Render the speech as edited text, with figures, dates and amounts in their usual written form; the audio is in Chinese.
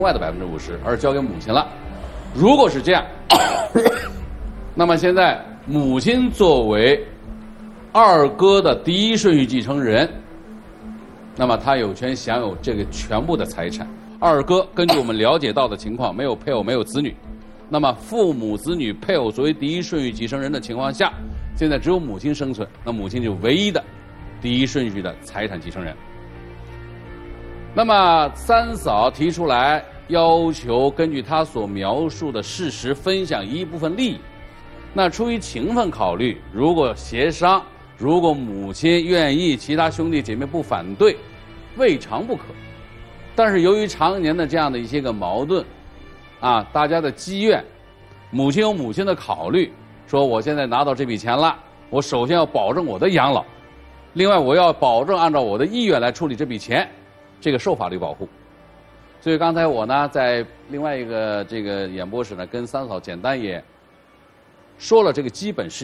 外的50%，而交给母亲了。如果是这样，那么现在母亲作为二哥的第一顺序继承人，那么他有权享有这个全部的财产。二哥根据我们了解到的情况，没有配偶，没有子女，那么父母、子女、配偶作为第一顺序继承人的情况下，现在只有母亲生存，那母亲就唯一的第一顺序的财产继承人。那么三嫂提出来要求根据他所描述的事实分享一部分利益，那出于情分考虑，如果协商，如果母亲愿意，其他兄弟姐妹不反对，未尝不可。但是由于常年的这样的一些个矛盾啊，大家的积怨，母亲有母亲的考虑，说我现在拿到这笔钱了，我首先要保证我的养老，另外我要保证按照我的意愿来处理这笔钱，这个受法律保护。所以刚才我呢在另外一个这个演播室呢跟三嫂简单也说了这个基本事